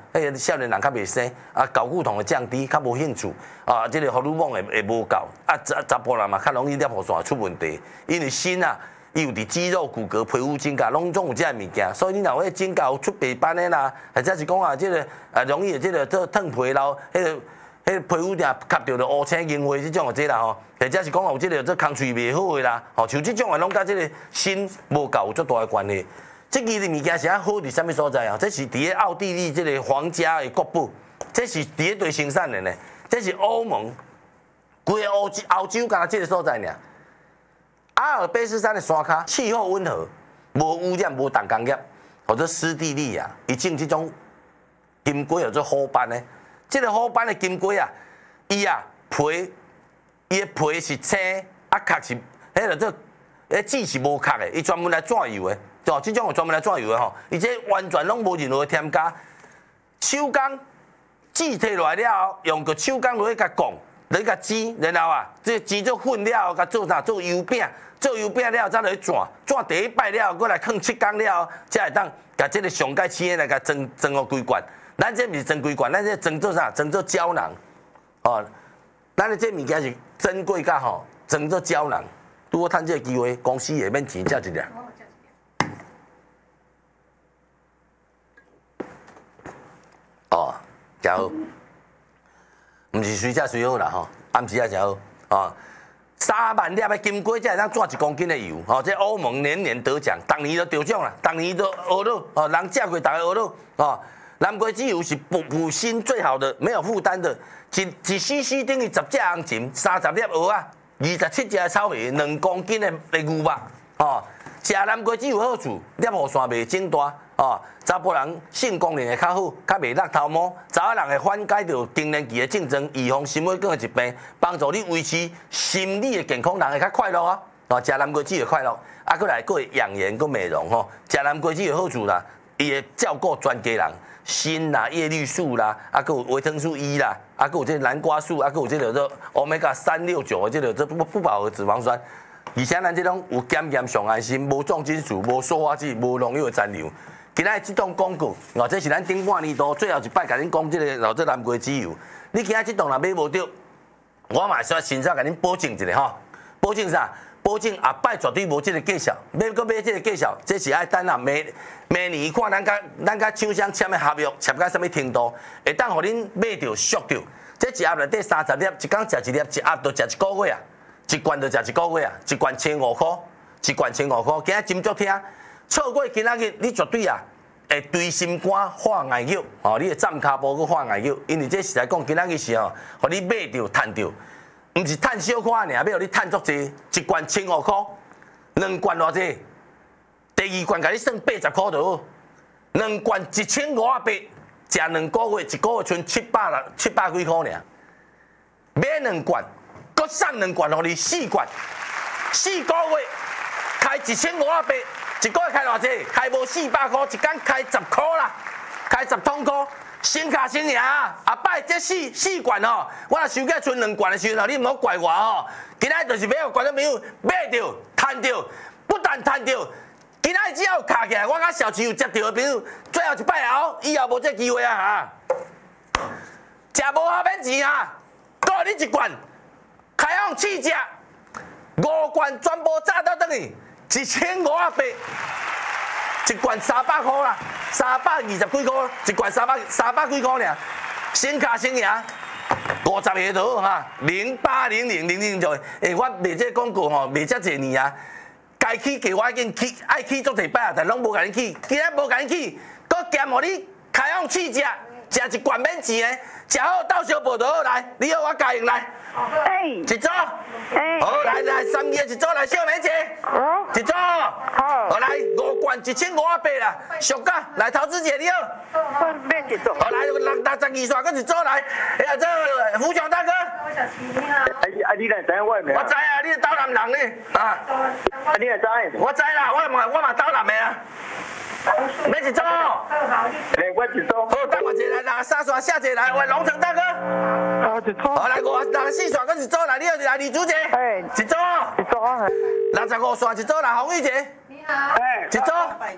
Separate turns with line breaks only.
迄个少年人较袂生，啊，睾固酮会降低，较无兴趣，啊，即个荷尔蒙会无够，啊，查甫人嘛较容易尿壶腺出问题，因为锌啊，伊有伫肌肉、骨骼、皮肤、指甲，拢总有这物件，所以你若迄指甲有出白斑的啦，或者是讲啊，即个容易即个做脱皮老，迄个皮肤顶吸到乌青银灰即种个即啦吼，或者是讲有即个做空喙袂好个啦，吼，像即种个拢甲即个锌无够有足大个关系。这支的物件是啊好伫啥物所在啊？这是伫咧奥地利这个皇家的国宝，这是伫咧对生产的呢，这是欧盟，规个欧洲敢若这个所在尔。阿尔卑斯山的山骹气候温和，无污染，无重工业，或者湿地利啊，伊种这种金龟叫做虎斑的。这个虎斑的金龟啊，伊啊皮，伊的皮是青，啊壳是迄个做，籽是无壳的，伊专门来抓油的。哦，这种有专门来抓油的吼，而且完全拢无任何添加，手工籽摕落来了后，用个手工落去甲讲，落去甲煎，然后啊，这煎做粉了后，甲做啥？做油饼，做油饼了后再落去转，转第一摆了后，过来放7天了后，才会当甲这个上盖青的来甲装互规罐。咱这毋是装规罐，咱这装做啥？装做胶囊。哦，咱的这物件是珍贵甲吼，装做胶囊。拄好趁这个机会，公司下面钱借一粒。哦，真好，毋是随食随好啦吼，暗时也真好哦。3万粒的金龟才会当赚1公斤的油，哦，这欧盟年年得奖，当年都得奖啦，当年都学到，哦，人食过，大家学到，哦，南瓜籽油是补锌最好的，没有负担的，一 cc 等于10只红芹，30粒蚵啊，27只草莓，2公斤的牛肉，哦，食南瓜籽有好处，尿壶腺袂肿大。哦，查甫人性功能会较好，较袂落头毛。查某人会缓解着更年期的症状，预防心血管的疾病，帮助你维持心理的健康，人会较快乐啊！哦，食南瓜籽会快乐，啊，过来会养颜，个美容吼。食南瓜籽有好处啦，伊会照顾全家人，锌啦、叶绿素啦，啊，佮有维生素 E 啦，啊，佮有这南瓜素，啊，佮有这个做 Omega 369的这个做不饱和脂肪酸。而且咱这种有减盐上安心，无重金属，无塑化剂，无农药的残留。今仔这档广告，哦，这是咱顶半年度最后一摆甲恁讲这个老这南瓜籽油。你今仔这档若买无到，我嘛需要先先甲恁保证一下吼。保证啥？保证下摆绝对无这个计数。要搁买这个计数，这是爱等啊明年看咱甲厂商签的合约签到什么程度，会当互恁买着俗着。这一盒内底30粒，一工食1粒，一盒就食1个月啊，一罐就食1个月啊，一罐1500块，一罐1500块，今仔真足听。错过今仔日，你绝对啊会对心肝化眼药，哦，你会站骹步去化眼药，因为这实在讲今仔日是哦，互你买着趁着，毋是趁小可尔，要互你趁足济，一罐1500块，2罐偌济？第2罐甲你算80块就好，2罐1500，食2个月，1个月剩700几块尔，买2罐，搁送2罐互你4罐，4个月开1500。一个月开偌济？开无400块，一工开10块啦，开10桶块，省卡省赢啊！后摆这4罐吼，我若收起剩2罐的时候，你毋好怪我吼。今仔就是要观众朋友买着、趁着，不但趁着，今仔只要卡起来，我甲小七有接到的朋友，最后一摆后，以后无这机会啊哈！食无好免钱啊，搁你1罐，开放试食，5罐全部炸到等于。1500，一罐300块啦，320几块，一罐300几块尔，省卡省赢，50个就好哈，080000就，我卖这广告吼，卖遮济年啊，该起给我紧起，爱起足侪摆啊，但拢无甲你起，今仔无甲你起，搁兼互你开放试食，食1罐免钱的，食好到小报就好来，你好我加用来。一组，好来3个一组来，小梅姐，一组，好来5罐1500啦，俗价来投资姐你好，
免一组，
好来62刷搁一组来，哎呀这胡强大哥，
你来知我没？
我知啊，你是岛南人呢，啊，
你也知？
我知啦，我嘛岛南的啊。免一组，
我一组。
好，等我一来，3刷下一来，喂，龙城大哥，
一组。
好来64刷搁一组来，你好来李主姐，一组，65刷一组来，洪玉姐，你好，一组。